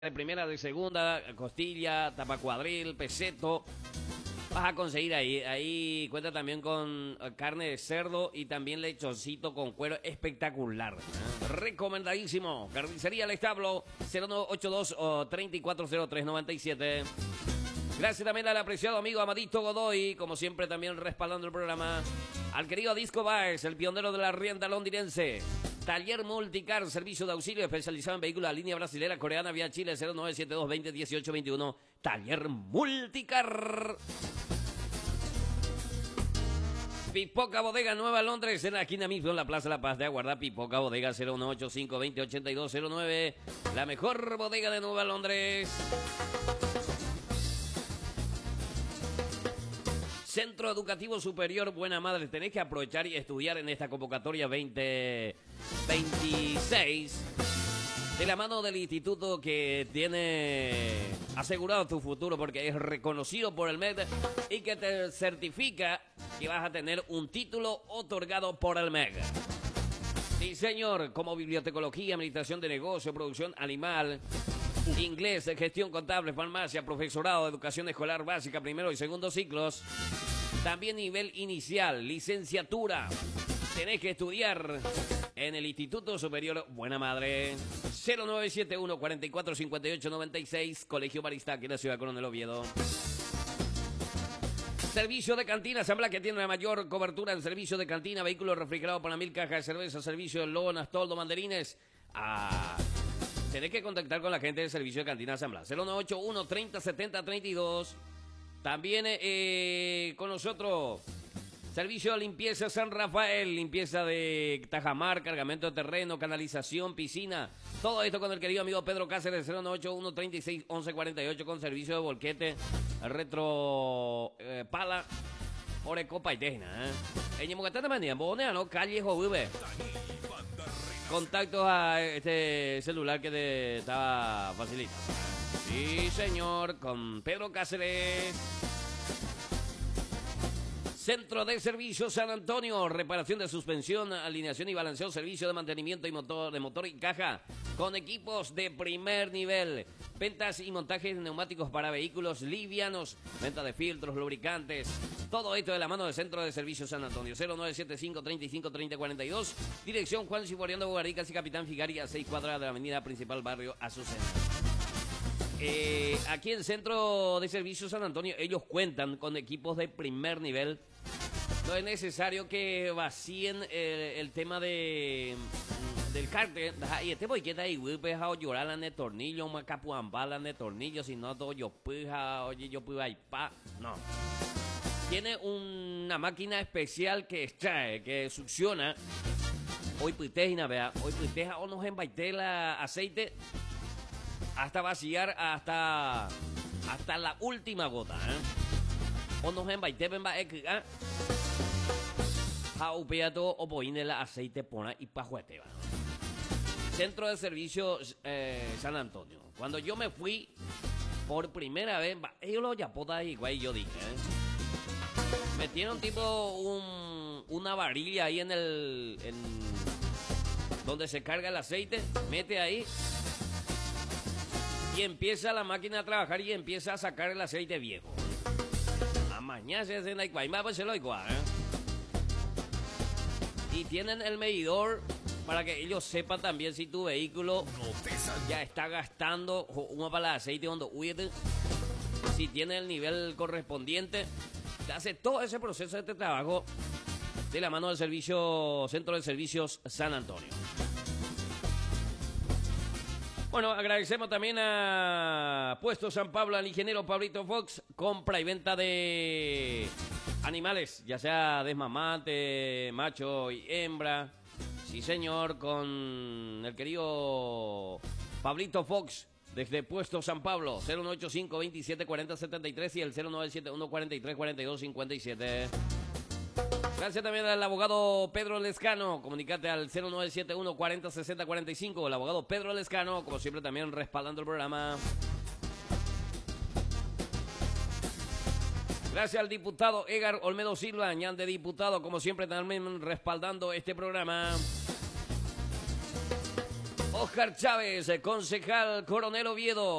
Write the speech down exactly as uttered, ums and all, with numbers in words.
de primera, de segunda, costilla, tapa cuadril, peseto. Vas a conseguir ahí. Ahí cuenta también con carne de cerdo y también lechoncito con cuero espectacular. ¿eh? Recomendadísimo. Carnicería El Establo, cero nueve ocho dos, tres cuatro cero tres nueve siete. Gracias también al apreciado amigo Amadito Godoy, como siempre también respaldando el programa. Al querido Disco Baez, el pionero de la rienda londinense. Taller Multicar, servicio de auxilio especializado en vehículos a línea brasilera, coreana, vía Chile, cero nueve siete dos, veinte, dieciocho, veintiuno. Taller Multicar. Pipoca Bodega Nueva Londres, en la esquina mismo, en la Plaza La Paz de Aguardar. Pipoca Bodega, cero uno ocho cinco, veinte, ochenta y dos cero nueve. La mejor bodega de Nueva Londres. Centro Educativo Superior Buena Madre. Tenés que aprovechar y estudiar en esta convocatoria veinte veintiséis. De la mano del instituto que tiene asegurado tu futuro, porque es reconocido por el M E D y que te certifica que vas a tener un título otorgado por el M E D. Sí, señor, como bibliotecología, administración de negocio, producción animal, inglés, gestión contable, farmacia, profesorado, educación escolar básica, primero y segundo ciclos. También nivel inicial, licenciatura. Tenés que estudiar en el Instituto Superior Buena Madre. cero nueve siete uno, cuatro cuatro cinco ocho nueve seis, Colegio Marista, aquí en la ciudad de Coronel Oviedo. Servicio de cantina, San Blas, que tiene la mayor cobertura en servicio de cantina, vehículo refrigerado para mil cajas de cerveza, servicio de lonas, toldo, mandarines. Ah, tenés que contactar con la gente del servicio de cantina San Blas. cero nueve ocho uno, treinta, setenta, treinta y dos. También eh, con nosotros, servicio de limpieza San Rafael, limpieza de tajamar, cargamento de terreno, canalización, piscina. Todo esto con el querido amigo Pedro Cáceres, cero nueve ocho uno, treinta y seis, once, cuarenta y ocho, con servicio de volquete, retro, eh, pala, orecopa y tejna. ¿eh? En Ñemogatán de Manía, Bonea, ¿no? Calle Jovive. Contactos a este celular que te estaba facilitando. Sí, señor, con Pedro Cáceres. Centro de Servicios San Antonio, reparación de suspensión, alineación y balanceo, servicio de mantenimiento y motor, de motor y caja, con equipos de primer nivel. Ventas y montajes de neumáticos para vehículos livianos, venta de filtros, lubricantes. Todo esto de la mano del Centro de Servicios San Antonio. cero nueve siete cinco, treinta y cinco, treinta, cuarenta y dos. Dirección Juan Siboriano Bogaricas y Capitán Figari, a seis cuadras de la avenida principal, barrio Azucena. Eh, aquí en el Centro de Servicios San Antonio, ellos cuentan con equipos de primer nivel. No es necesario que vacíen el, el tema de del cárter. Y este boiqueta ahí, güey, pues a llorar la de tornillo, una capuambala de tornillo, si no todo yo puja, oye, yo puja y pa. No. Tiene una máquina especial que extrae, que succiona. Hoy pitejina, vea, hoy piteja o nos embaite la aceite hasta vaciar hasta hasta la última gota, ¿eh? O nos embaite venga eh, a upeato o poine la aceite pona y pajuete. Centro de Servicios eh, San Antonio. Cuando yo me fui por primera vez, ellos lo yapota ahí, güey, yo dije, ¿eh? Metieron tipo un, una varilla ahí en el en, donde se carga el aceite, mete ahí y empieza la máquina a trabajar y empieza a sacar el aceite viejo. A mañana se hacen la igual, pues se lo igual, ¿eh? Y tienen el medidor para que ellos sepan también si tu vehículo ya está gastando una pala de aceite cuando huye, si tiene el nivel correspondiente. Te hace todo ese proceso de este trabajo de la mano del servicio Centro de Servicios San Antonio. Bueno, agradecemos también a Puesto San Pablo, al ingeniero Pablito Fox, compra y venta de animales, ya sea desmamante, macho y hembra. Sí, señor, con el querido Pablito Fox, desde Puesto San Pablo, cero nueve ocho cinco, veintisiete, cuarenta, setenta y tres y el cero nueve siete uno, cuarenta y tres, cuarenta y dos, cincuenta y siete. Gracias también al abogado Pedro Lescano. Comunicate al cero nueve siete uno, cuarenta, sesenta, cuarenta y cinco. El abogado Pedro Lescano, como siempre, también respaldando el programa. Gracias al diputado Edgar Olmedo Silva, ñan de diputado, como siempre, también respaldando este programa. Oscar Chávez, concejal Coronel Oviedo.